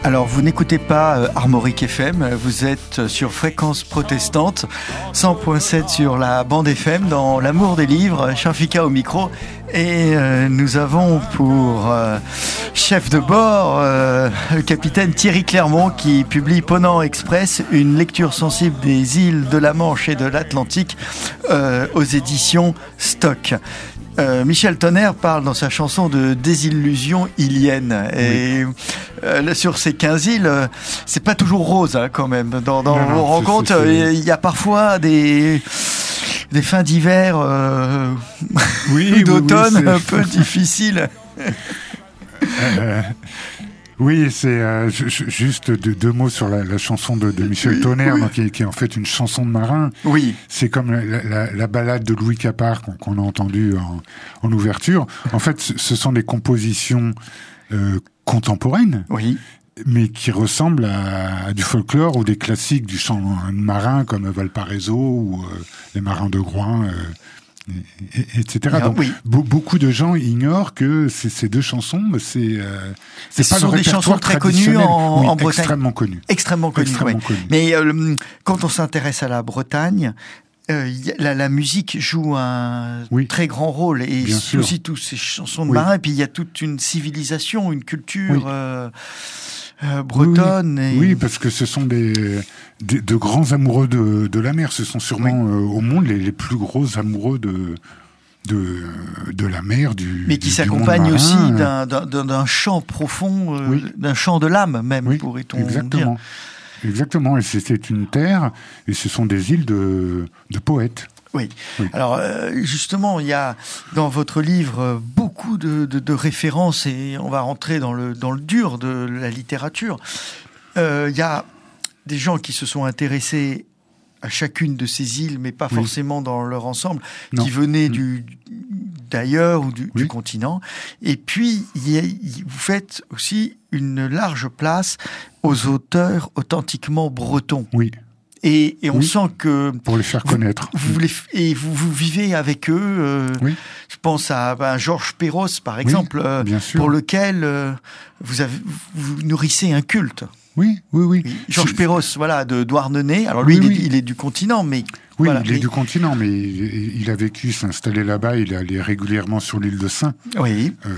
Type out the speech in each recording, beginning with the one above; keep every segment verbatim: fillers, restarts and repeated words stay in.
Alors, vous n'écoutez pas euh, Armorique F M, vous êtes sur Fréquence Protestante, cent point sept sur la bande F M, dans l'amour des livres, Chanfika au micro. Et euh, nous avons pour euh, chef de bord euh, le capitaine Thierry Clermont qui publie Ponant Express, une lecture sensible des îles de la Manche et de l'Atlantique euh, aux éditions Stock. Euh, Michel Tonnerre parle dans sa chanson de désillusion ilienne. Et oui. euh, sur ces quinze îles, euh, c'est pas toujours rose hein, quand même. Dans, dans non, vos non, rencontres, c'est, c'est... il y a parfois des, des fins d'hiver euh, oui, d'automne oui, oui, un peu difficiles. euh... Oui, c'est euh, juste deux, deux mots sur la, la chanson de, de Michel Tonnerre, oui. donc, qui, est, qui est en fait une chanson de marin. Oui. C'est comme la, la, la ballade de Louis Capard qu'on, qu'on a entendue en, en ouverture. En fait, ce sont des compositions euh, contemporaines, oui. mais qui ressemblent à, à du folklore ou des classiques du chant marin comme Valparaiso ou euh, les marins de Groix. Euh, Et, et cetera. Donc, oui. be- beaucoup de gens ignorent que ces, ces deux chansons, c'est, euh, c'est ce pas sont le des chansons très connues en, oui, en Bretagne. Extrêmement connues. Extrêmement connues. Extrêmement oui. connues. Mais euh, quand on s'intéresse à la Bretagne, euh, la, la musique joue un oui. très grand rôle et Bien aussi sûr. Toutes ces chansons de oui. marins. Et puis il y a toute une civilisation, une culture. Oui. Euh, Euh, bretonne. Oui, et... oui, parce que ce sont des, des de grands amoureux de, de la mer. Ce sont sûrement oui. euh, au monde les, les plus gros amoureux de de de la mer, du mais qui du, s'accompagne du aussi marin. d'un, d'un d'un chant profond, euh, oui. d'un chant de l'âme même, oui, pourrait-on exactement. dire. Exactement. Et c'était une terre, et ce sont des îles de de poètes. Oui. oui. Alors euh, justement, il y a dans votre livre beaucoup de, de, de références et on va rentrer dans le dans le dur de la littérature. Euh, il y a des gens qui se sont intéressés à chacune de ces îles, mais pas oui. forcément dans leur ensemble, non. qui venaient du d'ailleurs ou du, oui. du continent. Et puis il y a, vous faites aussi une large place aux auteurs authentiquement bretons. Oui. Et, et on oui, sent que pour les faire vous, connaître. Vous les, et vous, vous vivez avec eux. Euh, oui. Je pense à ben, Georges Perros, par exemple, oui, euh, bien sûr. pour lequel euh, vous, avez, vous nourrissez un culte. Oui, oui, oui. oui. Georges Perros, voilà, de Douarnenez. Alors lui, oui, il, oui. Est, il est du continent, mais oui, voilà, il est mais... du continent, mais il, il a vécu, s'installer là-bas. Il est allé régulièrement sur l'île de Sein. Oui. Euh,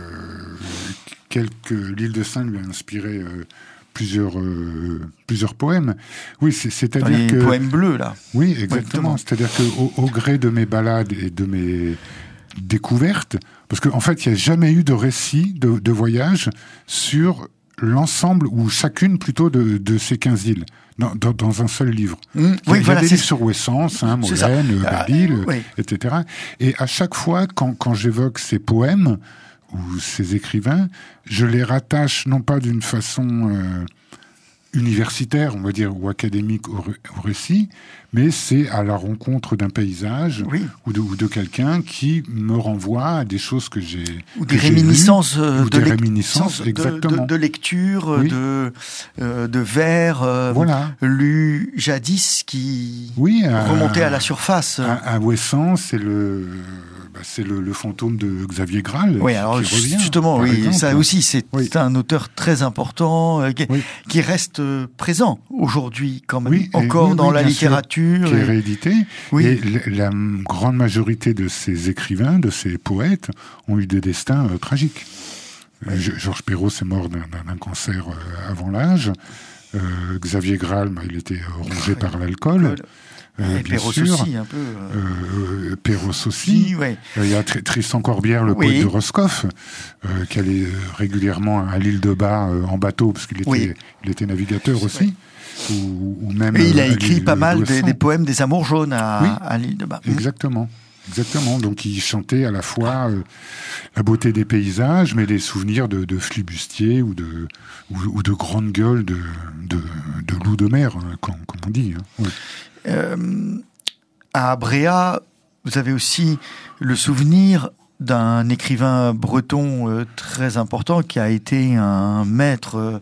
quelques l'île de Sein lui a inspiré. Euh, Plusieurs, euh, plusieurs poèmes. Oui, c'est, c'est-à-dire les que... Les poèmes bleus, là. Oui, exactement. Ouais, c'est-à-dire qu'au au gré de mes balades et de mes découvertes, parce qu'en en fait, il n'y a jamais eu de récit de, de voyage sur l'ensemble, ou chacune plutôt, de, de ces quinze îles, dans, dans, dans un seul livre. Mmh, il y a, oui, il y a voilà, des c'est... livres sur Ouessant, hein, Molène, Belle-Île, euh, oui. et cetera. Et à chaque fois, quand, quand j'évoque ces poèmes, ou ces écrivains, je les rattache non pas d'une façon euh, universitaire, on va dire, ou académique au, au récit, mais c'est à la rencontre d'un paysage oui. ou, de, ou de quelqu'un qui me renvoie à des choses que j'ai ou des réminiscences, lues, ou de, des lec- réminiscences de, exactement. de, de lecture, oui. de, euh, de vers euh, voilà. lus jadis qui oui, à, remontaient à la surface. À, à Ouessant, c'est le... c'est le, le fantôme de Xavier Graal. Oui, alors qui revient, justement, oui, exemple. ça aussi, c'est oui. un auteur très important euh, qui, oui. qui reste euh, présent aujourd'hui, quand même, oui, encore oui, dans oui, la littérature. Sûr, qui est réédité. Oui. Et la, la grande majorité de ces écrivains, de ces poètes, ont eu des destins euh, tragiques. Oui. Euh, Georges Perros est mort d'un, d'un cancer euh, avant l'âge. Euh, Xavier Graal, bah, il était rongé oui. par l'alcool. Euh, et bien Perros sûr. aussi, un peu. Euh... Euh, Perros aussi. Oui, ouais. euh, il y a Tr- Tristan Corbière, le oui. poète de Roscoff, euh, qui allait régulièrement à l'île de Bas euh, en bateau, parce qu'il était, oui. il était navigateur C'est aussi. Ou, ou même, et il a euh, écrit pas mal des, des poèmes des Amours jaunes à, oui. à l'île de Bas. Exactement. Exactement. Donc, il chantait à la fois euh, la beauté des paysages, mais des souvenirs de, de flibustiers ou de, ou, ou de grandes gueules de, de, de loups de mer, hein, comme, comme on dit. Hein. Oui. Euh, à Bréa, vous avez aussi le souvenir d'un écrivain breton euh, très important qui a été un maître euh,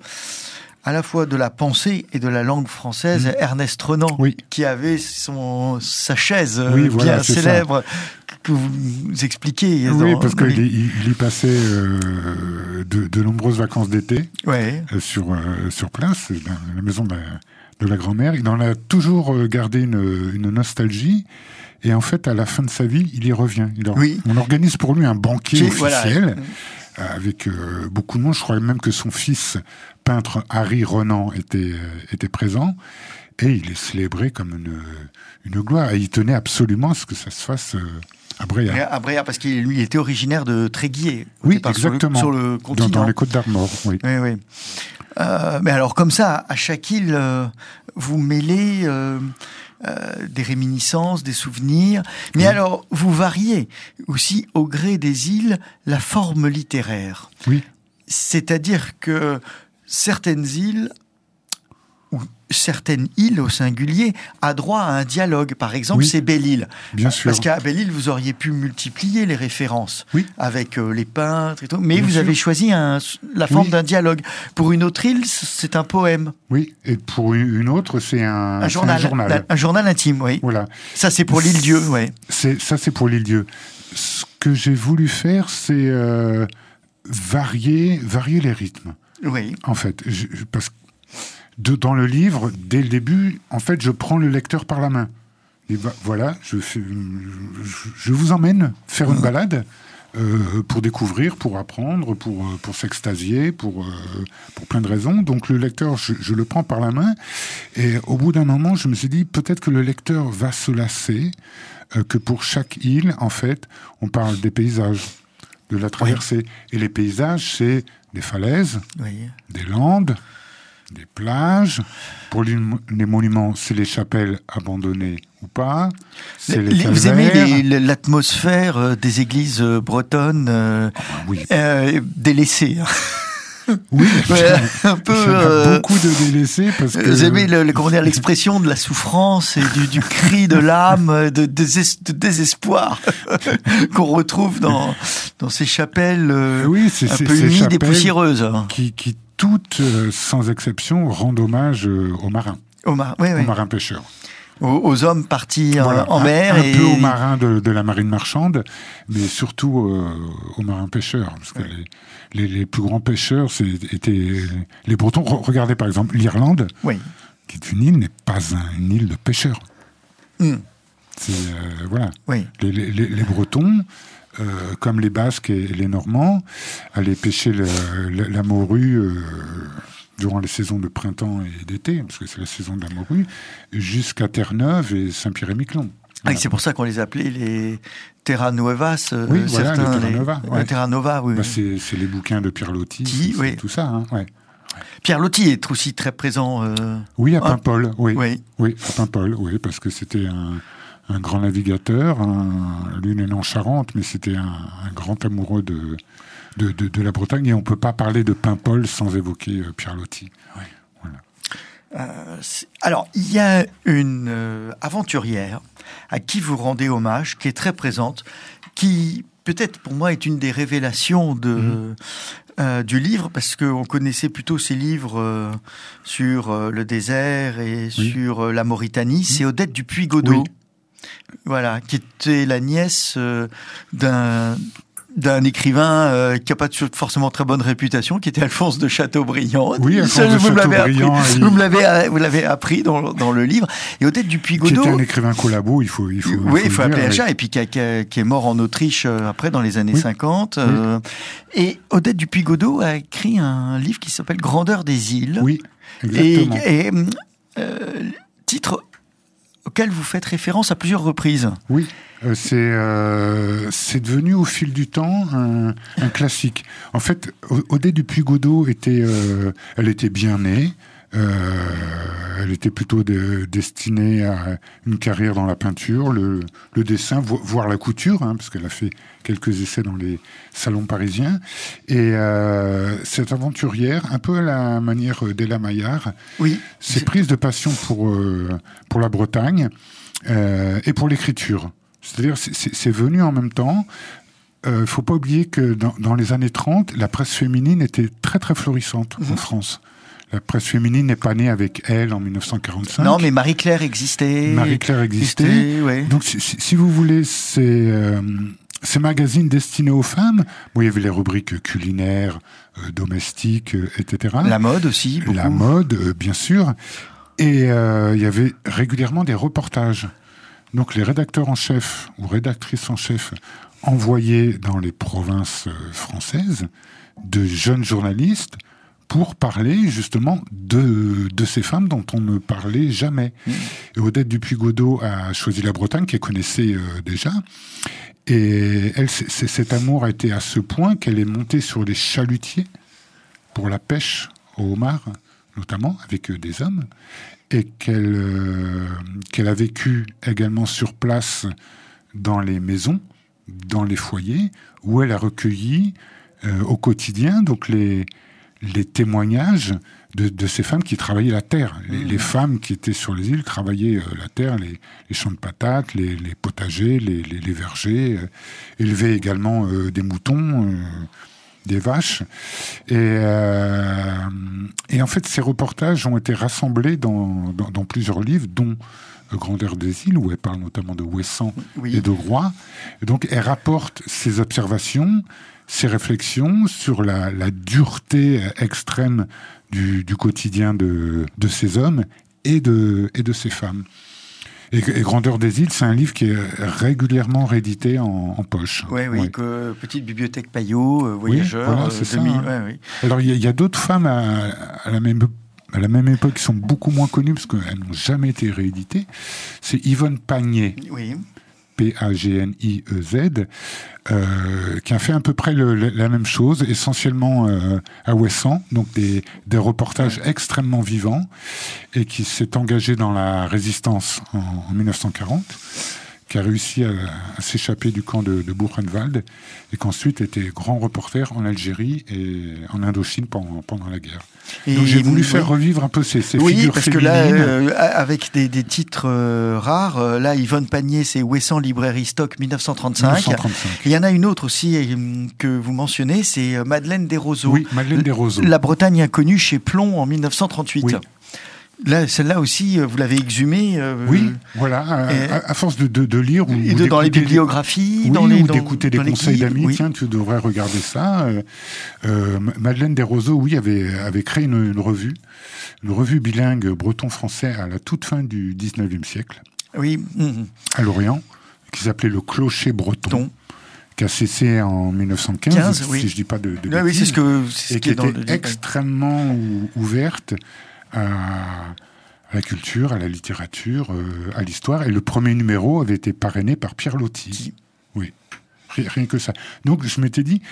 à la fois de la pensée et de la langue française, mmh. Ernest Renan, oui. qui avait son, sa chaise oui, euh, voilà, bien célèbre. Ça. que vous expliquez. Oui, dans, parce dans qu'il les... il, il y passait euh, de, de nombreuses vacances d'été ouais. euh, sur, euh, sur place, dans la maison de la, de la grand-mère. Il en a toujours gardé une, une nostalgie. Et en fait, à la fin de sa vie, il y revient. Il or... oui. On organise pour lui un banquet J'ai, officiel voilà. avec euh, beaucoup de monde. Je crois même que son fils, peintre Harry Renan, était, euh, était présent. Et il est célébré comme une, une gloire. Et il tenait absolument à ce que ça se fasse... Euh, À Bréa. À Bréa, parce qu'il lui était originaire de Tréguier. Oui, exactement. Sur le, sur le continent. Dans, dans les Côtes d'Armor, oui. Oui, oui. Euh, mais alors, comme ça, à chaque île, euh, vous mêlez euh, euh, des réminiscences, des souvenirs. Mais oui. alors, vous variez aussi, au gré des îles, la forme littéraire. Oui. C'est-à-dire que certaines îles... certaines îles au singulier a droit à un dialogue. Par exemple, oui, c'est Belle-Île. Bien sûr. Parce qu'à Belle-Île, vous auriez pu multiplier les références oui. avec euh, les peintres et tout. Mais Bien vous sûr. avez choisi un, la forme oui. d'un dialogue. Pour une autre île, c'est un poème. Oui, et pour une autre, c'est un, un, journal, un journal. Un, un journal intime, oui. Voilà. Ça, c'est pour l'île-dieu, oui. Ça, c'est pour l'île-dieu. Ce que j'ai voulu faire, c'est euh, varier, varier les rythmes. Oui. En fait, je, parce que De, dans le livre, dès le début, en fait, je prends le lecteur par la main. Et bah, voilà, je, fais, je, je vous emmène faire une balade euh, pour découvrir, pour apprendre, pour, pour s'extasier, pour, euh, pour plein de raisons. Donc le lecteur, je, je le prends par la main. Et au bout d'un moment, je me suis dit, peut-être que le lecteur va se lasser, euh, que pour chaque île, en fait, on parle des paysages, de la traversée. Oui. Et les paysages, c'est des falaises, oui. des landes, des plages. Pour les monuments, c'est les chapelles abandonnées ou pas. C'est les les, vous aimez les, l'atmosphère des églises bretonnes euh, ah, oui. euh, délaissées. Oui, ouais, un peu. Il y en a euh, beaucoup de délaissés parce que. Vous aimez le, le, comment dire, l'expression de la souffrance et du, du cri de l'âme, de, de, de désespoir qu'on retrouve dans dans ces chapelles euh, oui, c'est, un c'est, peu humides et poussiéreuses. Qui, qui toutes, euh, sans exception, rendent hommage euh, aux marins. Aux, mar- oui, aux oui. marins pêcheurs. Aux, aux hommes partis voilà, en, en mer. Un, un et... peu aux marins de, de la marine marchande, mais surtout euh, aux marins pêcheurs. Parce que oui. les, les, les plus grands pêcheurs c'est, étaient les Bretons. Regardez par exemple l'Irlande, oui. qui est une île, n'est pas un, une île de pêcheurs. Mm. C'est, euh, voilà. Oui. Les, les, les Bretons... Euh, comme les Basques et les Normands, allaient pêcher le, la, la morue euh, durant les saisons de printemps et d'été, parce que c'est la saison de la morue, jusqu'à Terre-Neuve et Saint-Pierre-et-Miquelon. Voilà. Ah, c'est pour ça qu'on les appelait les Terra Nuevas. Euh, oui, voilà, certains, les Terra Nova. Les, ouais. les Terra Nova, oui. Bah, c'est, c'est les bouquins de Pierre Loti, c'est, oui. c'est tout ça. Hein, ouais. Pierre Loti est aussi très présent. Euh... Oui, à Paimpol, oui. oui. Oui, à Paimpol, oui, parce que c'était un... un grand navigateur, un, lui né en Charente, mais c'était un, un grand amoureux de, de, de, de la Bretagne, et on ne peut pas parler de Paimpol sans évoquer euh, Pierre Loti. Oui. Voilà. Euh, alors, il y a une euh, aventurière à qui vous rendez hommage, qui est très présente, qui peut-être pour moi est une des révélations de... Mmh. Euh, du livre, parce qu'on connaissait plutôt ces livres euh, sur euh, le désert et oui. sur euh, la Mauritanie, mmh. c'est Odette du Puygodeau. Oui. Voilà, qui était la nièce euh, d'un d'un écrivain euh, qui n'a pas forcément très bonne réputation, qui était Alphonse de Chateaubriand. Oui, Alphonse de vous Chateaubriand. Appris, il... Vous me l'avez, vous l'avez appris dans, dans le livre. Et Odette du Puygodeau... Qui était un écrivain collabo, il faut, il faut, oui, il faut, faut appeler dire, ça, et puis qui, a, qui, a, qui est mort en Autriche euh, après, dans les années oui. cinquante. Oui. Euh, et Odette du Puygodeau a écrit un livre qui s'appelle Grandeur des îles. Oui, exactement. Et, et euh, titre... auquel vous faites référence à plusieurs reprises. Oui, euh, c'est, euh, c'est devenu au fil du temps un, un classique. En fait, Odette du Puygodeau était, euh, elle était bien née. Euh, elle était plutôt de, destinée à une carrière dans la peinture, le, le dessin, vo- voire la couture, hein, parce qu'elle a fait quelques essais dans les salons parisiens. Et euh, cette aventurière, un peu à la manière d'Ella Maillard, oui, s'est prise de passion pour, euh, pour la Bretagne euh, et pour l'écriture. C'est-à-dire, c'est, c'est, c'est venu en même temps. Il euh, ne faut pas oublier que dans, dans les années trente, la presse féminine était très très florissante mmh. en France. la presse féminine n'est pas née avec Elle en mille neuf cent quarante-cinq. Non, mais Marie-Claire existait. Marie-Claire existait. existait ouais. Donc, si, si vous voulez, c'est... Euh, Ces magazines destinés aux femmes, bon, il y avait les rubriques culinaires, euh, domestiques, euh, et cetera. La mode aussi, beaucoup. La mode, euh, bien sûr. Et euh, il y avait régulièrement des reportages. Donc les rédacteurs en chef ou rédactrices en chef envoyaient dans les provinces françaises de jeunes journalistes pour parler justement de, de ces femmes dont on ne parlait jamais. Mmh. Et Odette Dupuy-Godeau a choisi la Bretagne, qu'elle connaissait euh, déjà. Et elle, c'est, c'est, cet amour a été à ce point qu'elle est montée sur les chalutiers pour la pêche au homard, notamment avec euh, des hommes, et qu'elle, euh, qu'elle a vécu également sur place dans les maisons, dans les foyers, où elle a recueilli euh, au quotidien donc les, les témoignages de, de ces femmes qui travaillaient la terre. Les, mmh. les femmes qui étaient sur les îles travaillaient euh, la terre, les, les champs de patates, les, les potagers, les, les, les vergers, euh, élevaient également euh, des moutons, euh, des vaches. Et, euh, et en fait, ces reportages ont été rassemblés dans, dans, dans plusieurs livres, dont Grandeur des îles, où elle parle notamment de Ouessant oui. et de Groix. Et donc, elle rapporte ses observations, ses réflexions sur la, la dureté extrême du, du quotidien de, de ces hommes et de, et de ces femmes. Et, et Grandeur des îles, c'est un livre qui est régulièrement réédité en, en poche. Ouais, oui, oui, que petite bibliothèque Payot, euh, voyageur. Oui, voilà, c'est demi, ça. Hein. Ouais, oui. Alors, il y, y a d'autres femmes à, à la même à la même époque qui sont beaucoup moins connues parce qu'elles n'ont jamais été rééditées. C'est Yvonne Pagnier. Oui. P A G N I E Z, euh, qui a fait à peu près le, la même chose, essentiellement euh, à Ouessant, donc des, des reportages ouais. extrêmement vivants, et qui s'est engagé dans la résistance en, en mille neuf cent quarante, qui a réussi à, à s'échapper du camp de, de Buchenwald, et qu'ensuite était grand reporter en Algérie et en Indochine pendant, pendant la guerre. Et donc j'ai voulu oui. faire revivre un peu ces, ces oui, figures parce féminines. Que là, euh, avec des, des titres euh, rares, euh, là, Yvonne Pagnier, c'est Ouessant Librairie Stock mille neuf cent trente-cinq. mille neuf cent trente-cinq. Il y en a une autre aussi euh, que vous mentionnez, c'est Madeleine Desroseaux. Oui, Madeleine Desroseaux. La Bretagne inconnue chez Plomb en mille neuf cent trente-huit. Oui. Là, celle-là aussi, vous l'avez exhumée. Euh, oui, voilà, à, à force de, de, de lire ou, et de, ou dans les bibliographies, des, dans oui, les, ou dans, d'écouter des conseils d'amis. Oui. Tiens, tu devrais regarder ça. Euh, euh, Madeleine Desroseaux, oui, avait, avait créé une, une revue, une revue bilingue breton-français à la toute fin du dix-neuvième siècle. Oui. Mmh. À Lorient, qui s'appelait le Clocher Breton. Ton. Qui a cessé en mille neuf cent quinze, quinze, si oui. je dis pas de, de oui, oui, c'est ce que c'est et ce qui, qui est était dans le extrêmement ou, ouverte à, à la culture, à la littérature, euh, à l'histoire. Et le premier numéro avait été parrainé par Pierre Loti. Oui, rien que ça. Donc je m'étais dit,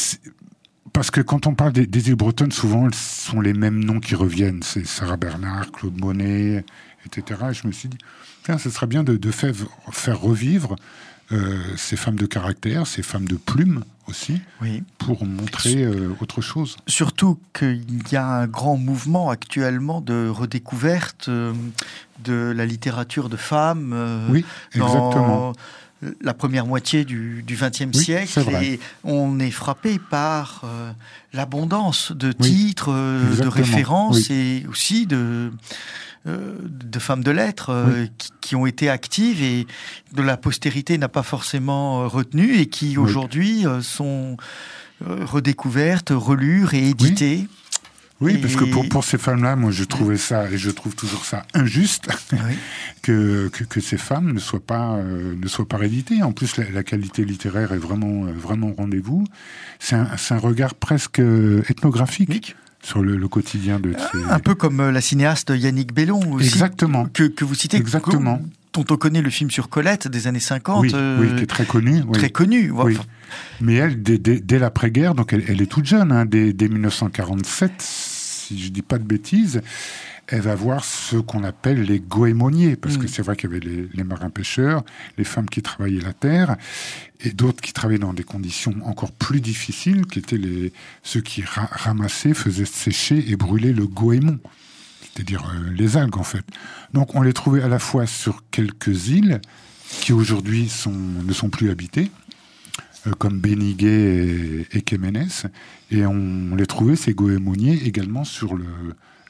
parce que quand on parle des, des îles bretonnes, souvent ce sont les mêmes noms qui reviennent. C'est Sarah Bernard, Claude Monet, et cetera. Et je me suis dit, tiens, ce serait bien de, de faire, faire revivre Euh, ces femmes de caractère, ces femmes de plume aussi, oui. pour montrer euh, autre chose. Surtout qu'il y a un grand mouvement actuellement de redécouverte euh, de la littérature de femmes. Euh, oui, exactement. Dans la première moitié du vingtième oui, siècle, et on est frappé par euh, l'abondance de oui, titres, euh, de références oui. et aussi de... Euh, de femmes de lettres euh, oui. qui, qui ont été actives et de la postérité n'a pas forcément euh, retenu et qui oui. aujourd'hui euh, sont euh, redécouvertes, relues, rééditées. Oui, oui et... parce que pour, pour ces femmes-là, moi je trouvais ça, et je trouve toujours ça injuste, oui. que, que, que ces femmes ne soient pas, euh, ne soient pas rééditées. En plus, la, la qualité littéraire est vraiment, vraiment au rendez-vous. C'est un, c'est un regard presque ethnographique. Oui. Sur le, le quotidien de ces... Un peu comme la cinéaste Yannick Bellon aussi. Exactement. Que, que vous citez. Exactement. Dont on connaît le film sur Colette des années cinquante. Oui, euh, oui qui est très connu. Très oui. connu. Oui. Mais elle, dès, dès, dès l'après-guerre, donc elle, elle est toute jeune, hein, dès, dès mille neuf cent quarante-sept, si je ne dis pas de bêtises, elle va voir ce qu'on appelle les goémoniers, parce mmh. que c'est vrai qu'il y avait les, les marins-pêcheurs, les femmes qui travaillaient la terre, et d'autres qui travaillaient dans des conditions encore plus difficiles, qui étaient les, ceux qui ra- ramassaient, faisaient sécher et brûler le goémon, c'est-à-dire euh, les algues en fait. Donc on les trouvait à la fois sur quelques îles, qui aujourd'hui sont, ne sont plus habitées, euh, comme Béniguet et, et Kéménès, et on, on les trouvait, ces goémoniers, également sur le...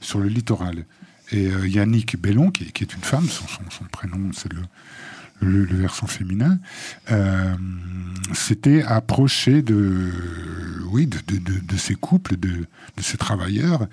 sur le littoral. Et euh, Yannick Bellon, qui, qui est une femme, son, son, son prénom, c'est le, le, le versant féminin, euh, s'était approché de, oui, de, de, de, de ces couples, de, de ces travailleurs,